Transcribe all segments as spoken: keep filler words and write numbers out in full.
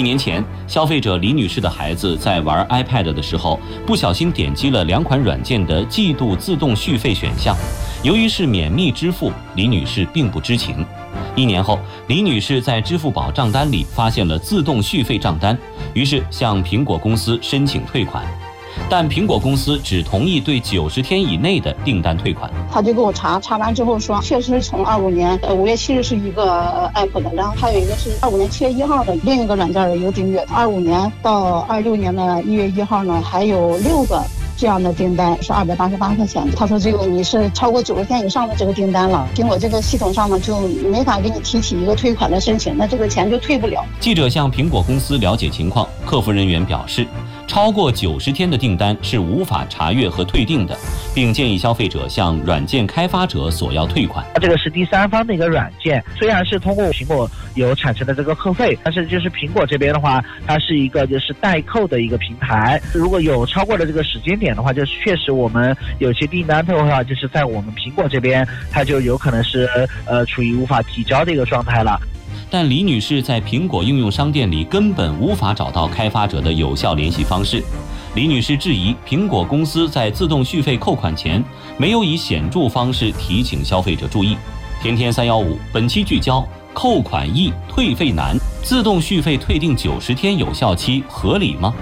年前，消费者李女士的孩子在玩 iPad 的时候，不小心点击了两款软件的季度自动续费选项。由于是免密支付，李女士并不知情。一年后，李女士在支付宝账单里发现了自动续费账单，于是向苹果公司申请退款。但苹果公司只同意对九十天以内的订单退款。 他就给我查，查完之后说，确实从二五年呃五月七日是一个 app 的，然后还有一个是二五年七月一号的另一个软件的一个订阅。二五年到二六年的一月一号呢，还有六个这样的订单是二百八十八块钱。他说这个你是超过九十天以上的这个订单了，苹果这个系统上呢就没法给你提起一个退款的申请，那这个钱就退不了。 记者向苹果公司了解情况，客服人员表示，超过九十天的订单是无法查阅和退订的，并建议消费者向软件开发者索要退款。 这个是第三方的一个软件，虽然是通过苹果有产生的这个扣费，但是就是苹果这边的话，它是一个就是代扣的一个平台。如果有超过了这个时间点的话，就是确实我们有些订单的话，就是在我们苹果这边，它就有可能是呃处于无法提交的一个状态了。 但李女士在苹果应用商店里根本无法找到开发者的有效联系方式。李女士质疑苹果公司在自动续费扣款前没有以显著方式提醒消费者注意。天天三一五本期聚焦：扣款易，退费难，自动续费退订九十天有效期合理吗？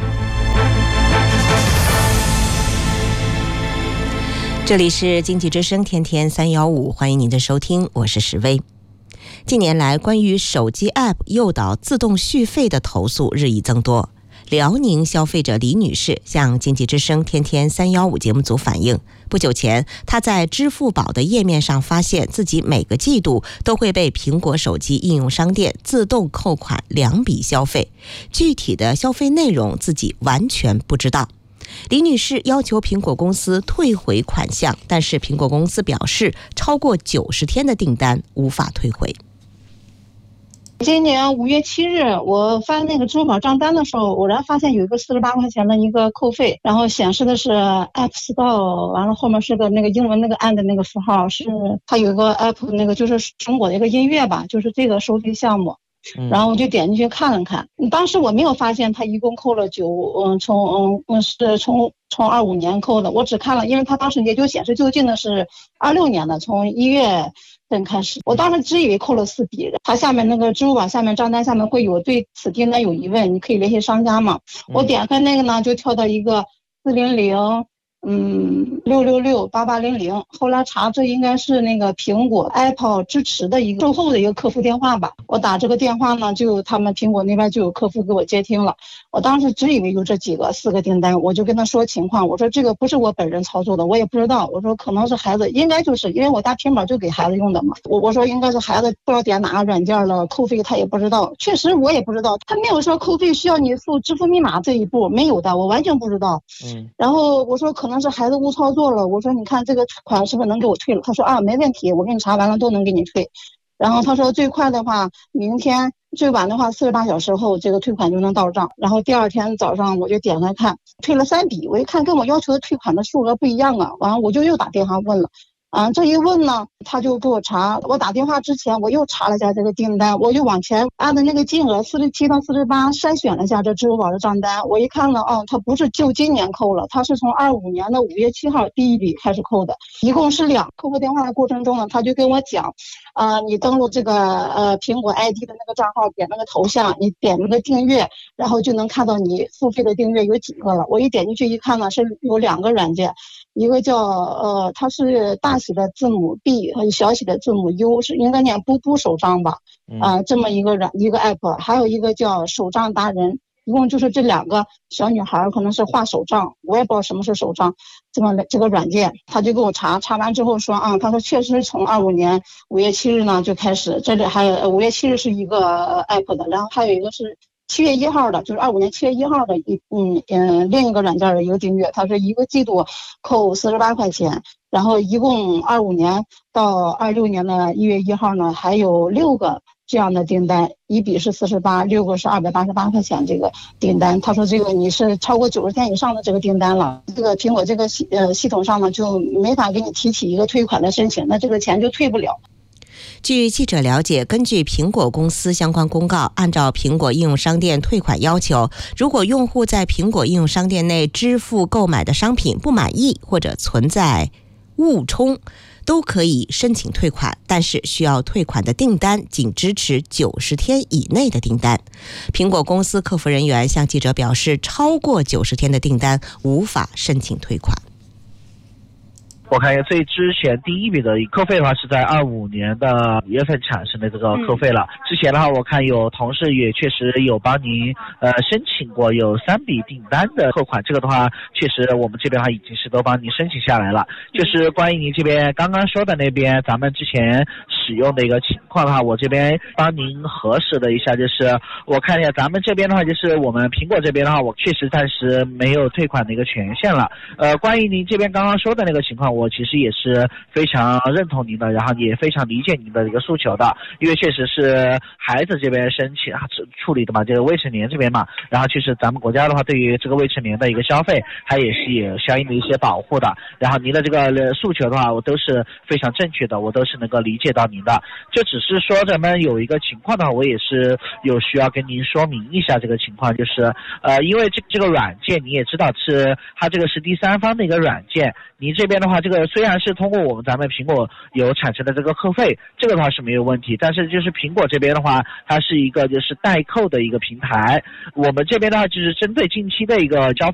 这里是经济之声天天三一五，欢迎您的收听，我是石薇。近年来，关于手机 App 诱导自动续费的投诉日益增多。辽宁消费者李女士向经济之声天天三一五节目组反映，不久前她在支付宝的页面上发现自己每个季度都会被苹果手机应用商店自动扣款两笔消费，具体的消费内容自己完全不知道。李女士要求苹果公司退回款项，但是苹果公司表示超过九十天的订单无法退回。 今年五月七日，我翻那个支付宝账单的时候，偶然发现有一个四十八块钱的一个扣费，然后显示的是 App Store， 完了后面是个那个英文那个按的那个符号，是它有一个 App 那个就是苹果的一个音乐吧，就是这个收费项目。然后我就点进去看了看，当时我没有发现他一共扣了九，嗯，从嗯是从从二五年扣的，我只看了，因为他当时也就显示就近的是二六年的，从一月份开始，我当时只以为扣了四笔。他下面那个支付宝下面账单下面会有对此订单有疑问，你可以联系商家嘛。我点开那个呢，就跳到一个四零零。嗯，六六六八八零零，后来查这应该是那个苹果 Apple 支持的一个售后的一个客服电话吧。我打这个电话呢，就他们苹果那边就有客服给我接听了。我当时只以为有这几个四个订单，我就跟他说情况，我说这个不是我本人操作的，我也不知道，我说可能是孩子，应该就是因为我家平板就给孩子用的嘛，我我说应该是孩子不知道点哪个软件了，扣费他也不知道，确实我也不知道，他没有说扣费需要你输支付密码这一步，没有的，我完全不知道。嗯，然后我说可能是孩子误操作了，我说你看这个款是不是能给我退了？他说啊没问题，我给你查完了都能给你退。然后他说最快的话明天，最晚的话四十八小时后这个退款就能到账。然后第二天早上我就点开看，退了三笔，我一看跟我要求的退款的数额不一样啊，完了我就又打电话问了。啊，这一问呢，他就给我查。我打电话之前，我又查了一下这个订单，我就往前按的那个金额四十七到四十八筛选了一下这支付宝的账单。我一看呢，哦，它不是就今年扣了，它是从二五年的五月七号第一笔开始扣的，一共是两。客服电话的过程中呢，他就跟我讲，啊、呃，你登录这个呃苹果 I D 的那个账号，点那个头像，你点那个订阅，然后就能看到你付费的订阅有几个了。我一点进去一看呢，是有两个软件。一个叫呃，它是大写的字母 B 和小写的字母 U， 是应该念布布手账吧，啊、呃，这么一个软一个 app， 还有一个叫手账达人，一共就是这两个小女孩可能是画手账，我也不知道什么是手账，这么这个软件，他就给我查，查完之后说啊，他说确实从二五年五月七日呢就开始，这里还有五月七日是一个 app 的，然后还有一个是。七月一号的，就是二五年七月一号的一嗯嗯另一个软件的一个订阅，它是一个季度扣四十八块钱，然后一共二五年到二六年的一月一号呢，还有六个这样的订单，一笔是四十八，六个是二百八十八块钱这个订单。他说这个你是超过九十天以上的这个订单了，这个苹果这个系呃系统上呢就没法给你提起一个退款的申请，那这个钱就退不了。 据记者了解，根据苹果公司相关公告，按照苹果应用商店退款要求，如果用户在苹果应用商店内支付购买的商品不满意或者存在误充，都可以申请退款，但是需要退款的订单仅支持九十天以内的订单。苹果公司客服人员向记者表示，超过九十天的订单无法申请退款。 我看最之前第一笔的扣费的话是在二五年的五月份产生的这个扣费了。嗯、之前的话，我看有同事也确实有帮您呃申请过有三笔订单的扣款，这个的话确实我们这边的话已经是都帮您申请下来了。就是关于您这边刚刚说的那边咱们之前使用的一个情况的话，我这边帮您核实了一下，就是我看一下咱们这边的话，就是我们苹果这边的话，我确实暂时没有退款的一个权限了。呃，关于您这边刚刚说的那个情况，我其实也是非常认同您的，然后也非常理解您的一个诉求的，因为确实是孩子这边申请处理的嘛，这个未成年这边嘛，然后确实咱们国家的话，对于这个未成年的一个消费，它也是有相应的一些保护的。然后您的这个诉求的话，我都是非常正确的，我都是能够理解到您的。就只是说咱们有一个情况的话，我也是有需要跟您说明一下这个情况，就是呃，因为这这个软件你也知道是它这个是第三方的一个软件，您这边的话，这个虽然是通过我们咱们苹果有产生的这个扣费，这个的话是没有问题，但是就是苹果这边的话，它是一个就是代扣的一个平台，我们这边的话就是针对近期的一个交